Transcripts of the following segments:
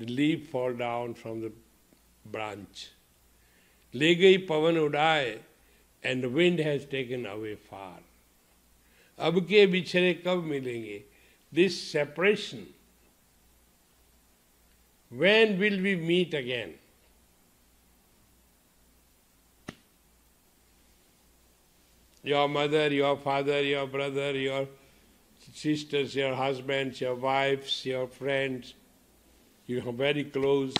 the leaf fall down from the branch. ले गई पवन उड़ाए, and the wind has taken away far. अब के बिछड़े कब मिलेंगे? This separation. When will we meet again? Your mother, your father, your brother, your sisters, your husbands, your wives, your friends, you are very close.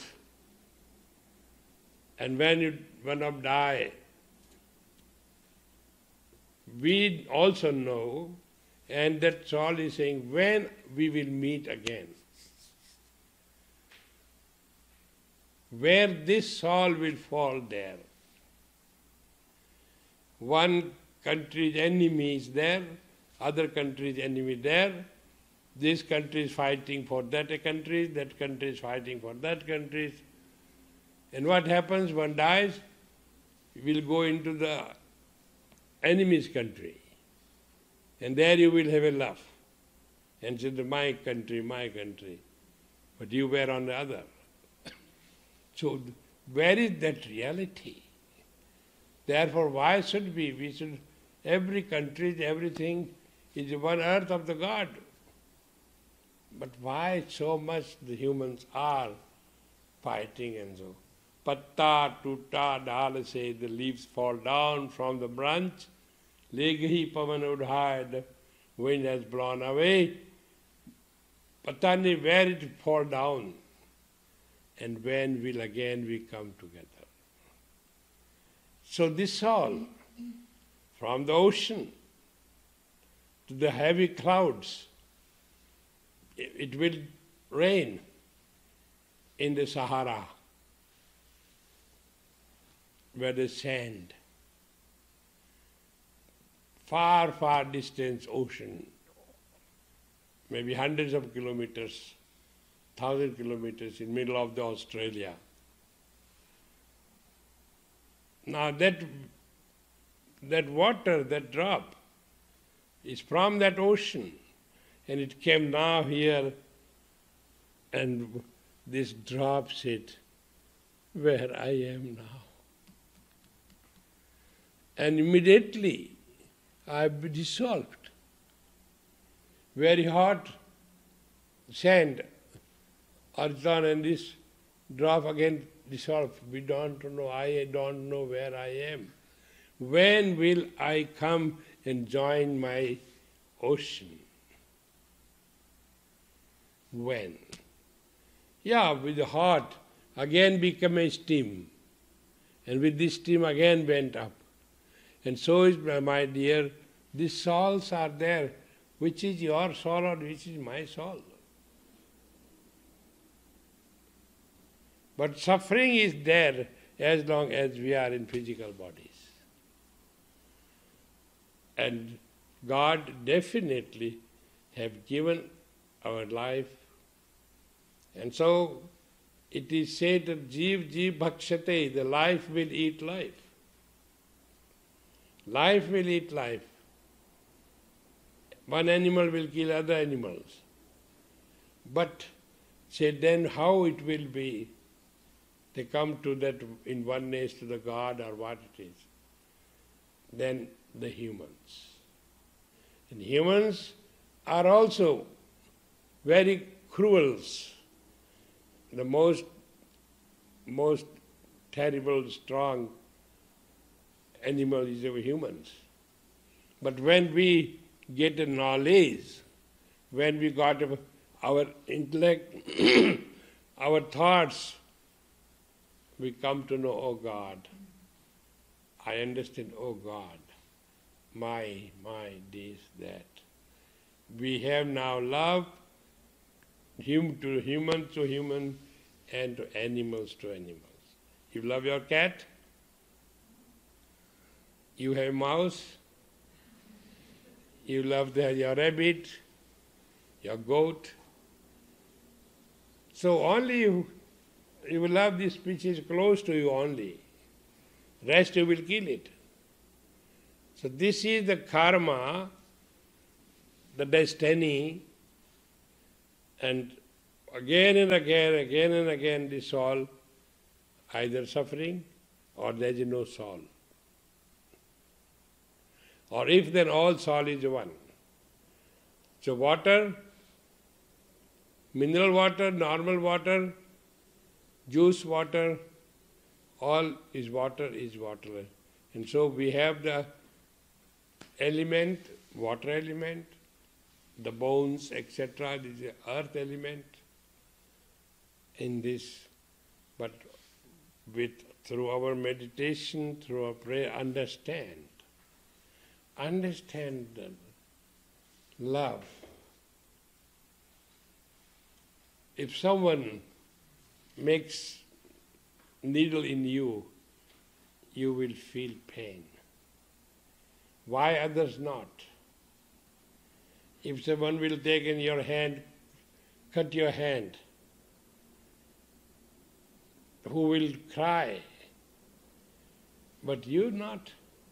And when one of them die, we also know, and that soul is saying, when we will meet again. Where this soul will fall there. One country's enemy is there, other country's enemy there. This country is fighting for that country is fighting for that country. And what happens? One dies, will go into the enemy's country. And there you will have a laugh. And say, my country, my country. But you were on the other. So where is that reality? Therefore, why should we should, every country, everything is one earth of the God. But why so much the humans are fighting and so? Patta tutta dal se, the leaves fall down from the branch. Le gahi pavan udhaye, the wind has blown away. Patani, where it fall down? And when will again we come together? So this all, from the ocean to the heavy clouds, it will rain in the Sahara, where the sand, far, far distance ocean, maybe hundreds of kilometers, 1,000 kilometers in middle of the Australia. Now that water, that drop, is from that ocean, and it came now here, and this drops it where I am now. And immediately I am dissolved. Very hot sand, earth, and this drop again dissolved. We don't know, I don't know where I am. When will I come and join my ocean? When? Yeah, with the hot, again become a steam. And with this steam again went up. And so is, my dear, these souls are there. Which is your soul or which is my soul? But suffering is there as long as we are in physical bodies. And God definitely have given our life. And so it is said that Jeev bhakshate, the life will eat life. Life will eat life. One animal will kill other animals. But say then how it will be? They come to that in oneness to the God or what it is. Then the humans. And humans are also very cruel. The most terrible, strong animal is our humans. But when we get a knowledge, when we got our intellect, our thoughts, we come to know, oh God, I understand, oh God, my, this, that. We have now love, human to human, and to animals to animals. You love your cat, you have mouse, you love your rabbit, your goat. So only you will love this species close to you only. Rest you will kill it. So this is the karma, the destiny, and again and again this all either suffering or there is no soul. Or if then all soul is one. So water, mineral water, normal water, juice water, all is water is water. And so we have the element, water element, the bones, etc., this is earth element in this. But through our meditation, through our prayer, understand the love. If someone makes needle in you, you will feel pain. Why others not? If someone will take in your hand, cut your hand, who will cry? But you not.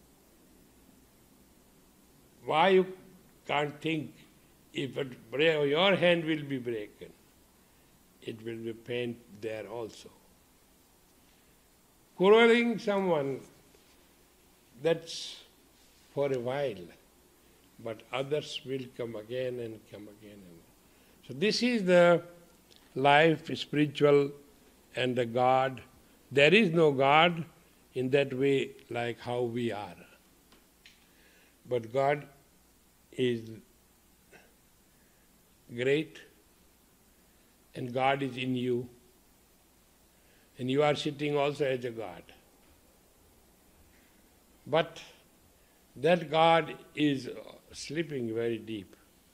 Why you can't think if your hand will be broken, it will be pain there also. Quarreling someone, that's for a while, but others will come again and come again. So this is the life, spiritual, and the God. There is no God in that way like how we are. But God is great, and God is in you. And you are sitting also as a God. But that God is sleeping very deep.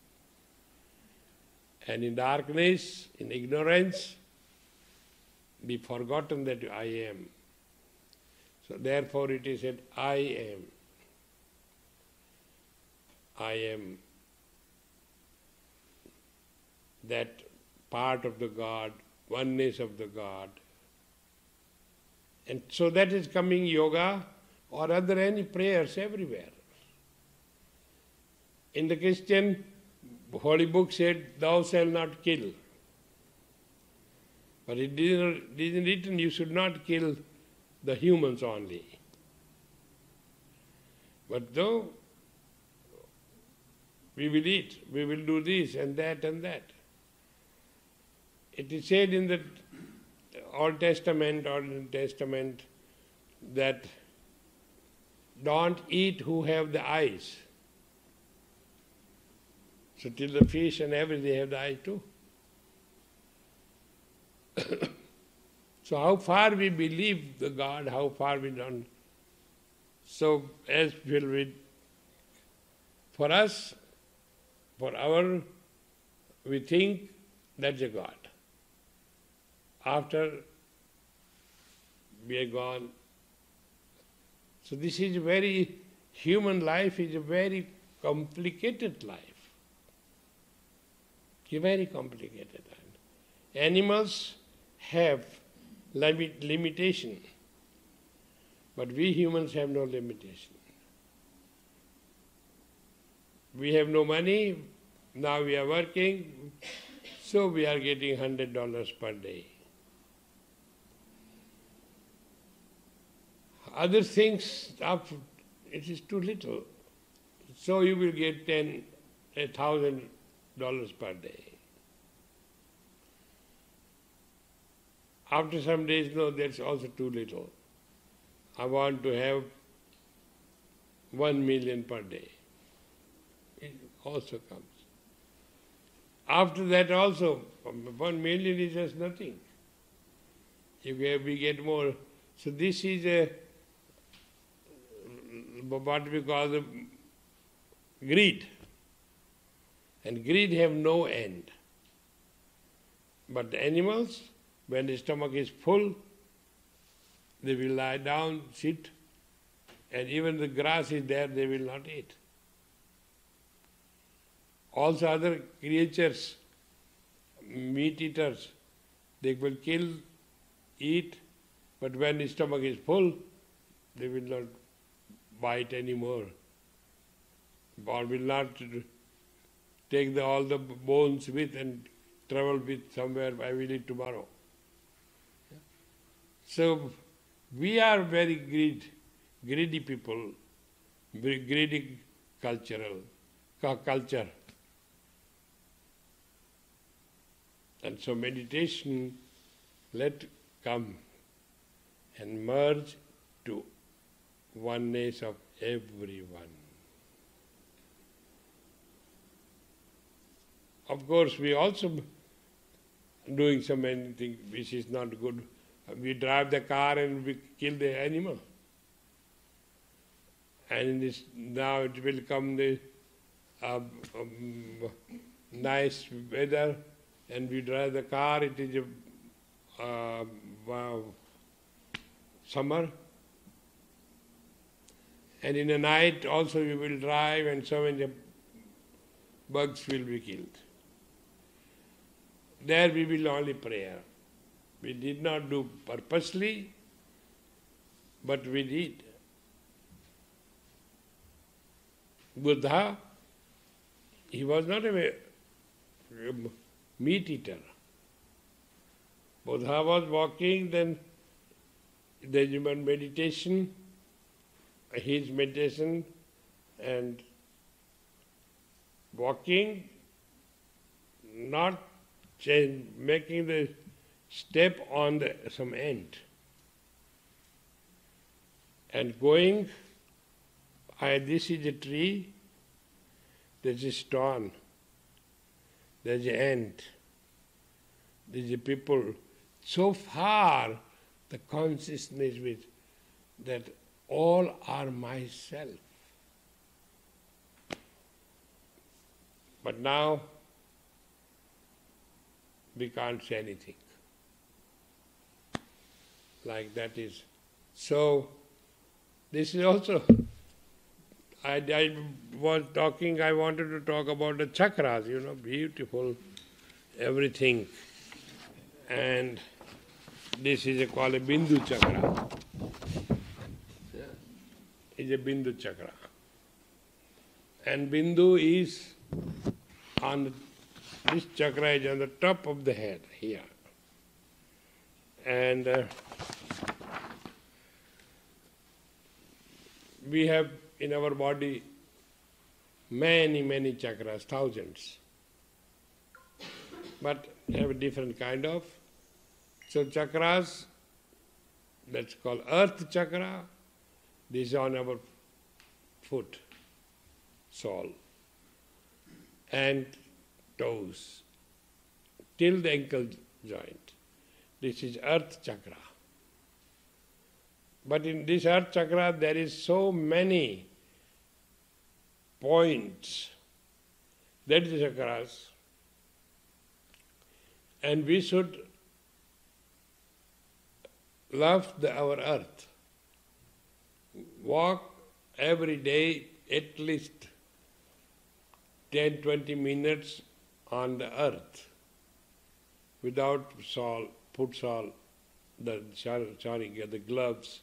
And in darkness, in ignorance, be forgotten that I am. So therefore it is said, I am. I am that part of the God, oneness of the God. And so that is coming yoga or other any prayers everywhere. In the Christian Holy Book said, thou shalt not kill. But it isn't written you should not kill the humans only. But though we will eat, we will do this and that and that. It is said in the Old Testament or New Testament that don't eat who have the eyes. So till the fish and everything have the eye too. So how far we believe the God, how far we don't. So as will we, for us, we think that's a God. After we are gone. So this is very, human life is a very complicated life. A very complicated life. Animals have limitation, but we humans have no limitation. We have no money, now we are working, so we are getting $100 per day. Other things, it is too little. So you will get $1,000 per day. After some days, no, that's also too little. I want to have 1 million per day. It also comes. After that also, 1 million is just nothing. We get more. So this is what we call the greed. And greed have no end. But the animals, when the stomach is full, they will lie down, sit, and even the grass is there, they will not eat. Also other creatures, meat eaters, they will kill, eat, but when the stomach is full, they will not bite anymore, or will not take all the bones with and trouble with somewhere, I will eat tomorrow. So we are very greedy people, very greedy culture. And so meditation, let come and merge to oneness of everyone. Of course, we also doing so many things which is not good. We drive the car and we kill the animal. And now it will come the nice weather, and we drive the car, it is summer. And in the night also we will drive, and so many bugs will be killed. There we will only prayer. We did not do purposely, but we did. Buddha, he was not a meat eater. Buddha was walking, then the human meditation, his meditation and walking, not making the step on some end. And going, this is a tree, there's a stone, there's an ant, there's a people. So far the consciousness with that all are myself. But now we can't say anything. Like that is. So this is also, I was talking, I wanted to talk about the chakras, beautiful, everything. And this is called a Bindu chakra. It's a Bindu chakra. And Bindu is this chakra is on the top of the head, here. And we have in our body many, many chakras, thousands. But have a different kind of. So chakras, that's called earth chakra. This is on our foot, sole, and toes, till the ankle joint. This is earth chakra. But in this earth chakra there is so many points. That is the chakras. And we should love our earth. Walk every day at least 10-20 minutes on the earth without salt, put salt, the gloves,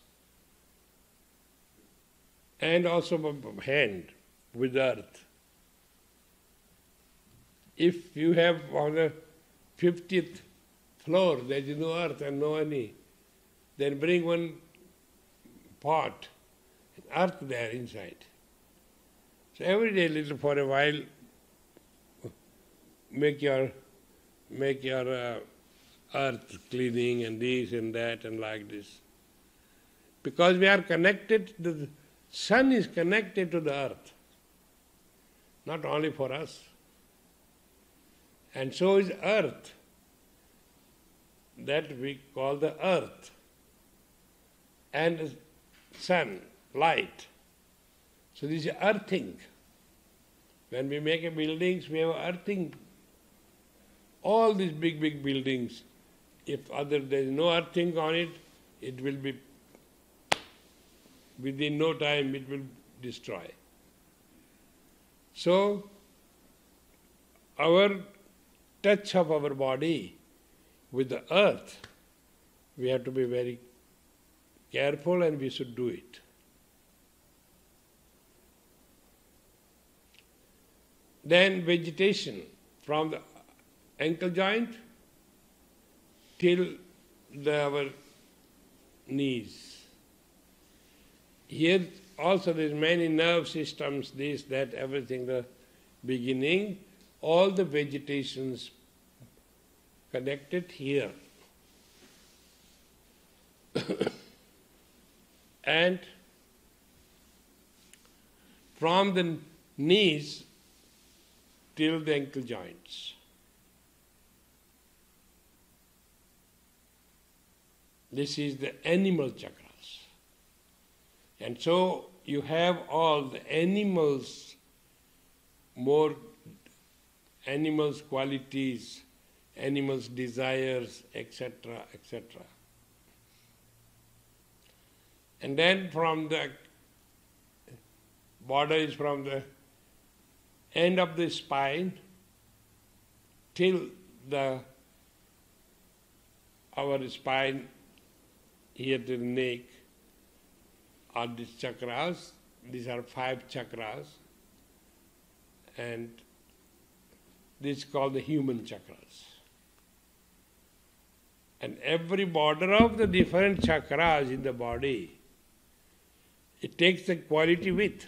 and also hand with earth. If you have on the 50th floor, there is no earth and no any, then bring one pot, earth there inside. So every day, little for a while, make your earth cleaning and this and that and like this. Because we are connected, the sun is connected to the earth, not only for us. And so is earth, that we call the earth. And sun, light. So this is earthing. When we make a buildings, we have earthing. All these big, big buildings, if there is no earthing on it, it will be, within no time, it will destroy. So, our touch of our body with the earth, we have to be very careful and we should do it. Then vegetation from the ankle joint till our knees. Here also there is many nerve systems, this, that, everything, the beginning, all the vegetations connected here. And from the knees till the ankle joints. This is the animal chakras. And so you have all the animals, more animals' qualities, animals' desires, etc., etc. And then from the border is from the end of the spine till our spine here to the neck are these chakras. These are 5 chakras, and this is called the human chakras. And every border of the different chakras in the body, it takes the quality with.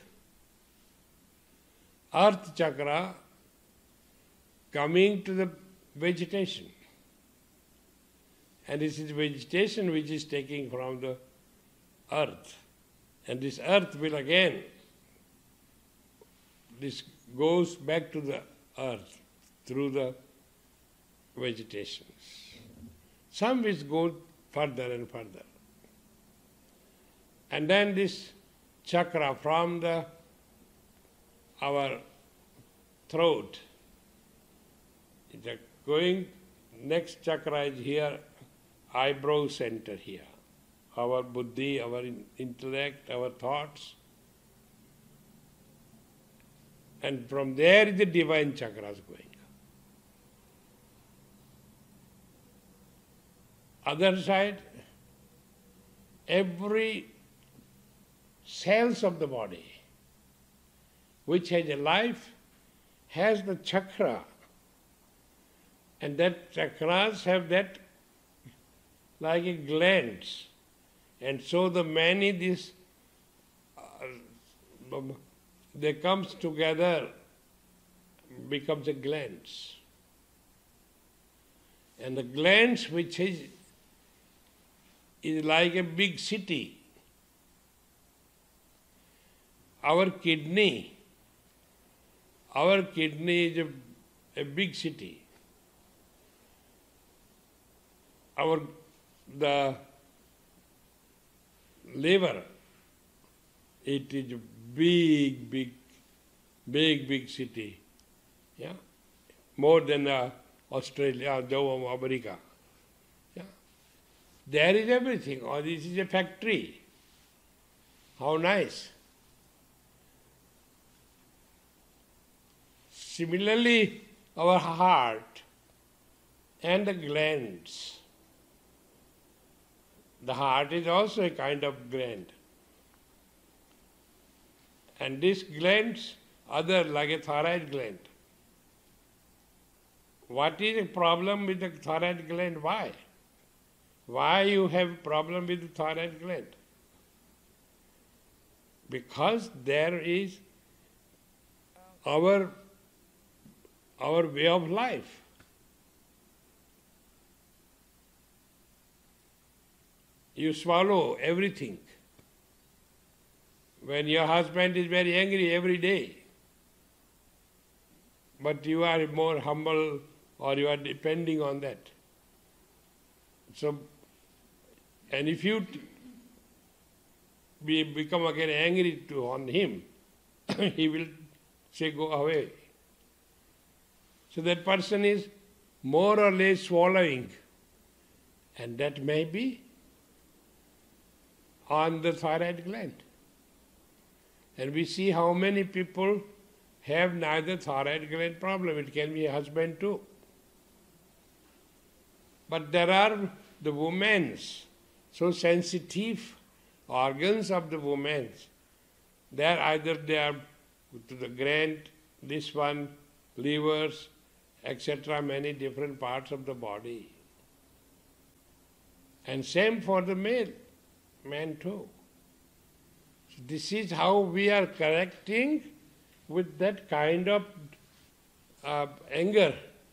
Earth chakra coming to the vegetation. And this is vegetation which is taking from the earth. And this earth will again, this goes back to the earth through the vegetations. Some which go further and further. And then this chakra from our throat, it's going, next chakra is here, eyebrow center here. Our buddhi, our intellect, our thoughts. And from there is the divine chakras going. Other side, every cells of the body which has a life has the chakra, and that chakras have that like a glands, and so the many this they comes together, becomes a glands, and the glands which is like a big city. Our kidney is a big city. The liver, it is a big city. Yeah? More than Australia, America. Yeah? There is everything. Oh, this is a factory. How nice. Similarly, our heart and the glands. The heart is also a kind of gland. And these glands, other like a thyroid gland. What is the problem with the thyroid gland? Why? Why you have problem with the thyroid gland? Because there is our way of life. You swallow everything. When your husband is very angry every day, but you are more humble or you are depending on that. So, and if you become again angry on him, he will say, go away. So that person is more or less swallowing, and that may be on the thyroid gland. And we see how many people have neither thyroid gland problem. It can be a husband too. But there are the women's so sensitive organs of the women's. They are either they are to the gland, this one, livers, etc., many different parts of the body. And same for the male, man too. So this is how we are correcting with that kind of anger.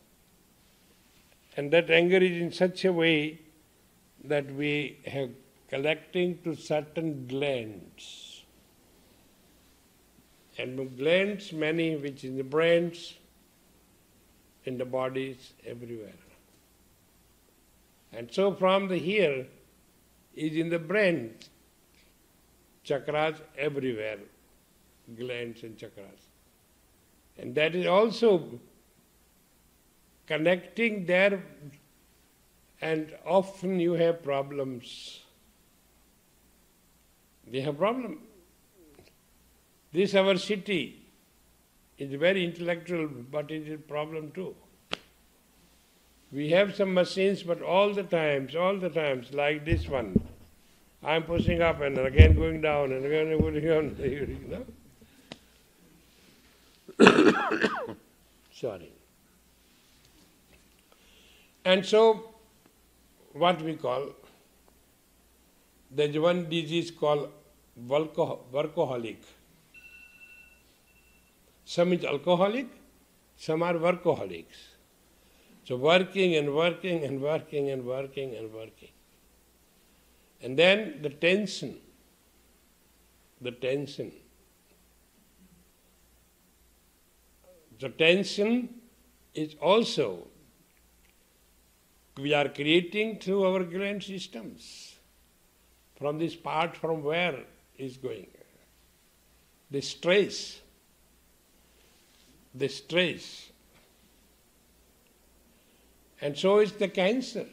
And that anger is in such a way that we have collecting to certain glands. And glands, many which in the brains, in the bodies, everywhere. And so from the here is in the brain, chakras everywhere, glands and chakras. And that is also connecting there, and often you have problems. They have problem. This our city is very intellectual, but it is a problem too. We have some machines, but all the times, like this one, I am pushing up and again going down and again going down, you know. Sorry. And so, what we call, there's one disease called workaholic. Some is alcoholic, some are workaholics. So working and working and working and working and working. And then the tension. The tension is also, we are creating through our gland systems. From this part from where is going. The stress. And so is the cancer.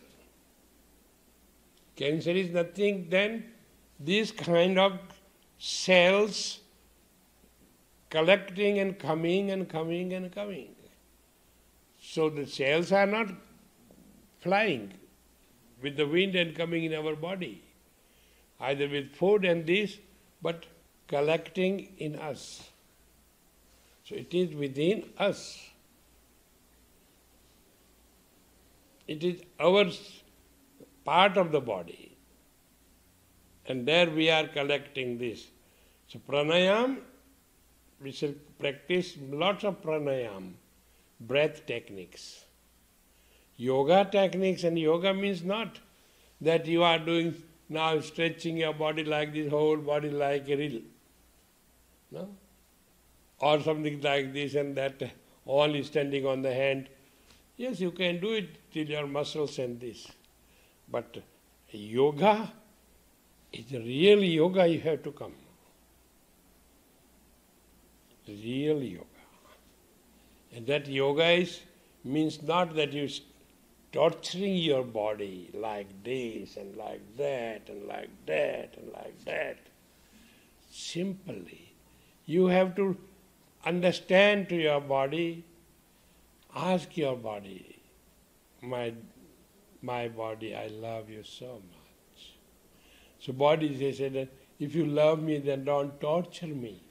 Cancer is nothing than these kind of cells collecting and coming and coming and coming. So the cells are not flying with the wind and coming in our body, either with food and this, but collecting in us. So it is within us. It is our part of the body. And there we are collecting this. So pranayam, we shall practice lots of pranayam, breath techniques. Yoga techniques, and yoga means not that you are doing now stretching your body like this, whole body like a reel. No? Or something like this and that, only standing on the hand. Yes, you can do it till your muscles and this. But yoga is real yoga, you have to come. Real yoga. And that yoga means not that you torturing your body like this and like that and like that and like that. Simply, you have to understand to your body, ask your body, my body, I love you so much. So body, they say that if you love me, then don't torture me.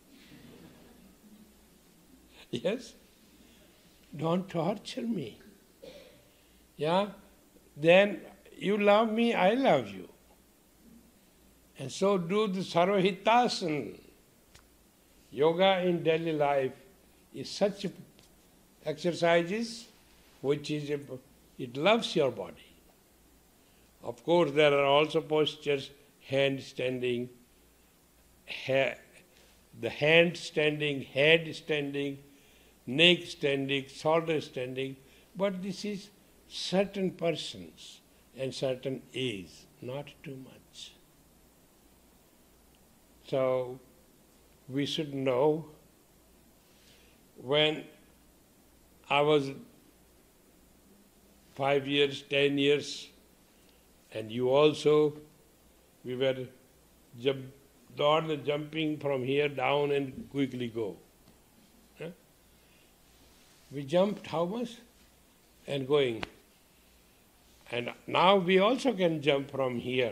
Yes? Don't torture me. Yeah? Then you love me, I love you. And so do the Sarvahitasana. Yoga in daily life is such exercises which is, it loves your body. Of course, there are also postures, hand standing, the hand standing, head standing, neck standing, shoulder standing, but this is certain persons and certain age, not too much. So, we should know, when I was 5 years, 10 years, and you also, we were jumping from here down and quickly go. Huh? We jumped how much? And going. And now we also can jump from here.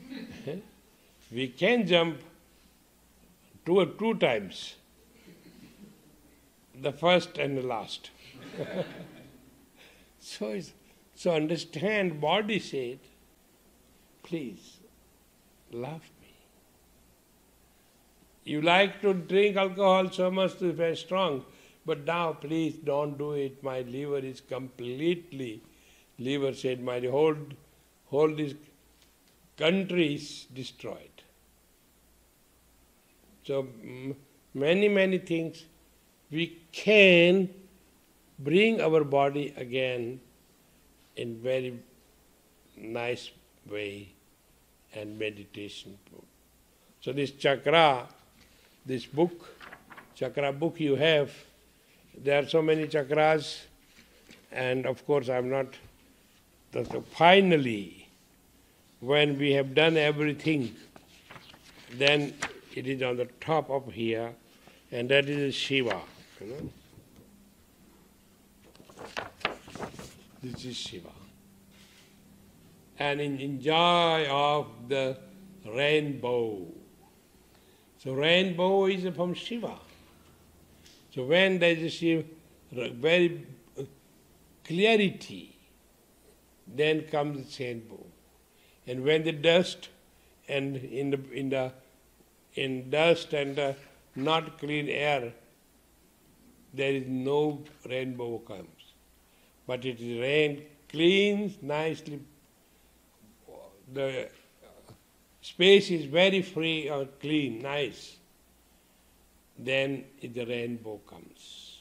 We can jump two times. The first and the last. So understand, body said, please, love me. You like to drink alcohol so much, it's very strong, but now please don't do it. My liver is completely, liver said, my whole this country is destroyed. So many things we can bring our body again in very nice way and meditation. So this chakra, this book, chakra book you have, there are so many chakras, and of course I'm not, so finally, when we have done everything, then it is on the top of here, and that is Shiva. You know? This is Shiva. And in joy of the rainbow. So rainbow is from Shiva. So when there is a Shiva, very clarity, then comes the rainbow. And when the dust and in dust and not clean air, there is no rainbow comes. But it is rain, cleans nicely. The space is very free or clean, nice. Then the rainbow comes.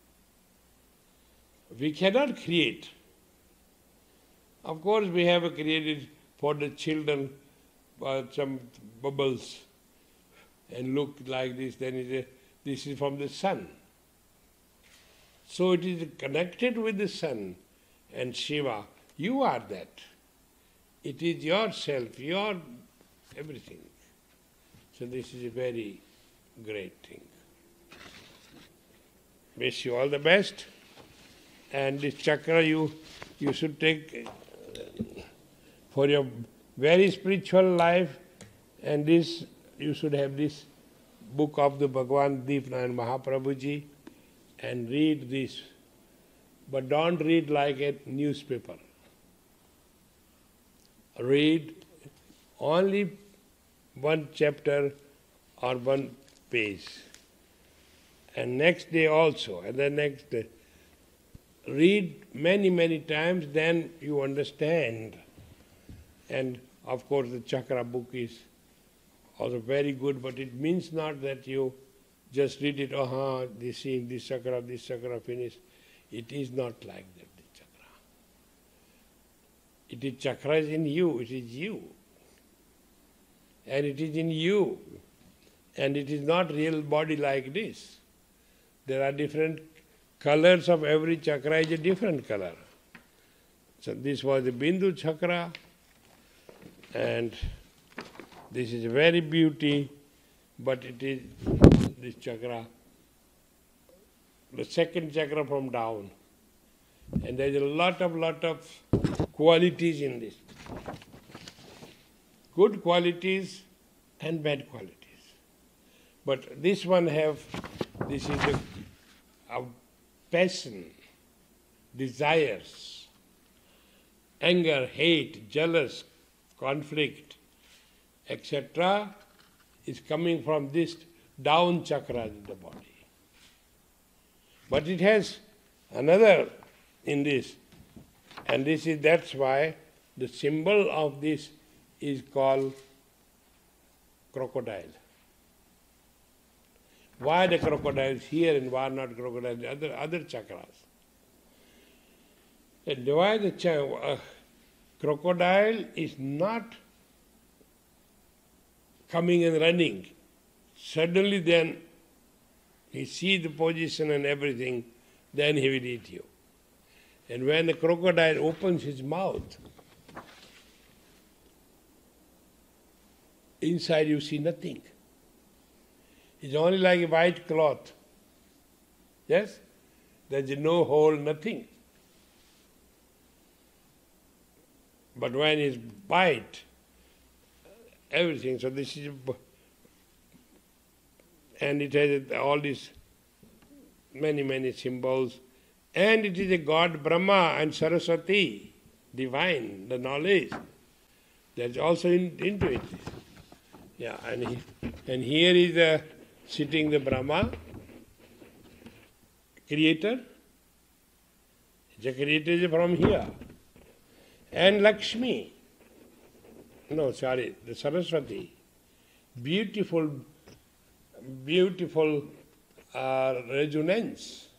We cannot create. Of course, we have created for the children some bubbles and look like this, then this is from the sun. So it is connected with the sun and Shiva. You are that. It is yourself, your everything. So this is a very great thing. Wish you all the best. And this chakra you should take for your very spiritual life, and this you should have this book of the Bhagavan Deepnayan Mahaprabhuji and read this. But don't read like a newspaper. Read only one chapter or one page. And next day also, and the next day. Read many times, then you understand. And of course the chakra book is also very good, but it means not that you just read it, this chakra, finish. It is not like that, the chakra. It is chakra is in you, it is you. And it is in you. And it is not real body like this. There are different colors of every chakra is a different color. So this was the Bindu chakra, and this is very beauty, but it is this chakra, the second chakra from down. And there is a lot of qualities in this. Good qualities and bad qualities. But this one this is the passion, desires, anger, hate, jealous, conflict, etc. is coming from this down chakra in the body. But it has another in this, and that's why the symbol of this is called crocodile. Why the crocodile is here and why not crocodile in other chakras? And why the crocodile is not coming and running. Suddenly then he sees the position and everything, then he will eat you. And when the crocodile opens his mouth, inside you see nothing. It's only like a white cloth. Yes? There's no hole, nothing. But when it's bite, everything. So this is, and it has all these many symbols, And it is a God Brahma and Saraswati, divine, the knowledge. That's also into it. Yeah, and here is sitting the Brahma, creator. The creator is from here. And Lakshmi. No, sorry, the Saraswati. Beautiful, beautiful resonance.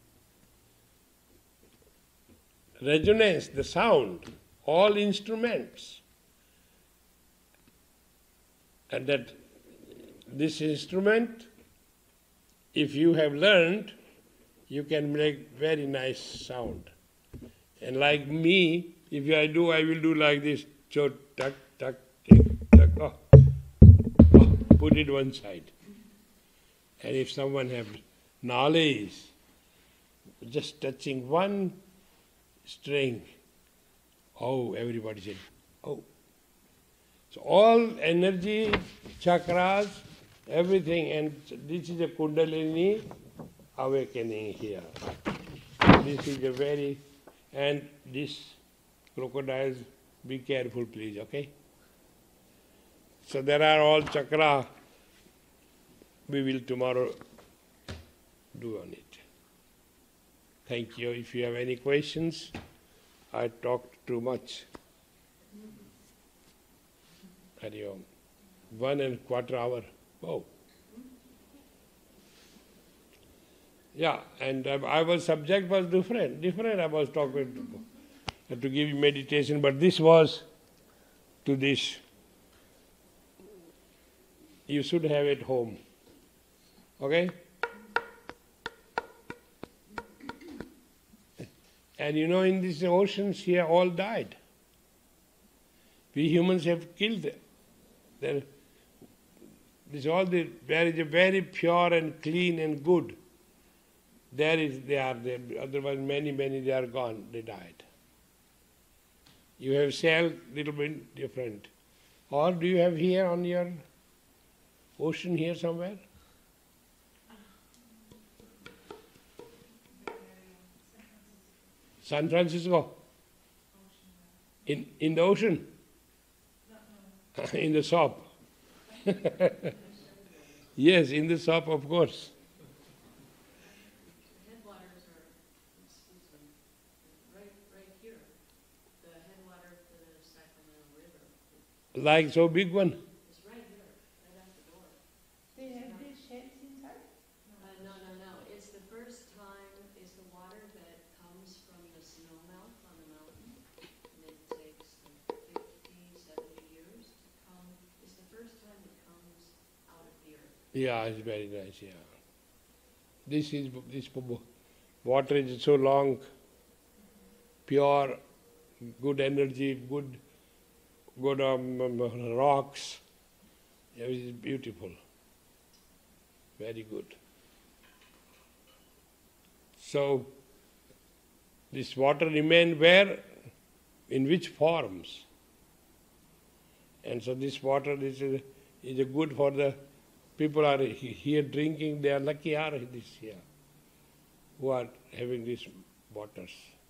Resonance, the sound, all instruments. And that this instrument, if you have learned, you can make very nice sound. And like me, if I will do like this, so tuck, tuck, tick, tuck, oh, put it one side. And if someone has knowledge, just touching one string, oh, everybody said, oh. So all energy, chakras, everything, and this is a Kundalini awakening here. This is a very, and this crocodiles, be careful please, okay? So there are all chakra, we will tomorrow do on it. Thank you. If you have any questions, I talked too much. Hari Om. 1.25 hours. Oh. Yeah, and our subject was different. I was talking to give you meditation, but this was to this. You should have it home. Okay? And you know, in these oceans here, all died. We humans have killed them. There is a very pure and clean and good. They are there. Otherwise, many, they are gone. They died. You have cell, little bit different. Or do you have here on your ocean here somewhere? San Francisco? In the ocean? In the shop. Yes, in the shop, of course. The headwaters are, right here. The headwater of the Sacramento River. Like so big one? It's right here, right out the door. They have these sheds inside? No. It's the first time, it's the water that comes from the snow melt on the mountain. And it takes like 50, 70 years to come. It's the first time it comes out of the earth. Yeah, it's very nice, yeah. This water is so long, pure, good energy, good rocks. Yeah, it is beautiful. Very good. So, this water remain where? In which forms? And so this water is a good for the people are here drinking, they are lucky are this here, who are having these waters.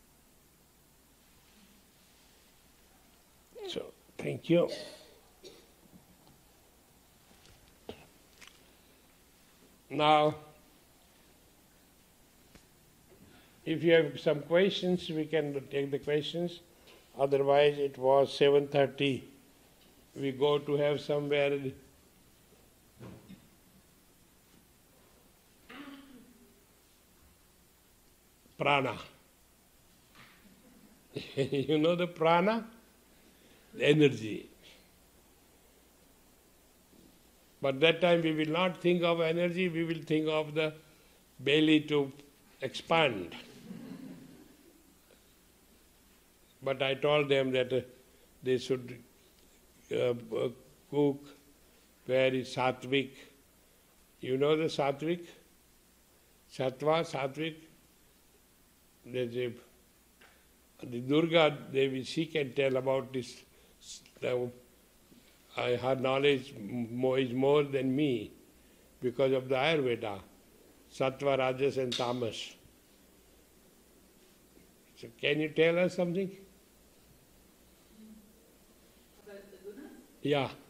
So, thank you. Now, if you have some questions, we can take the questions. Otherwise, it was 7:30. We go to have somewhere. Prana. You know the prana? The energy. But that time we will not think of energy, we will think of the belly to expand. But I told them that they should cook very sattvic. You know the sattvic? Sattva, sattvic. The Durga Devi, she can tell about this. Her knowledge is more than me because of the Ayurveda, Sattva, Rajas and Tamas. So can you tell us something? About Laguna? Yeah.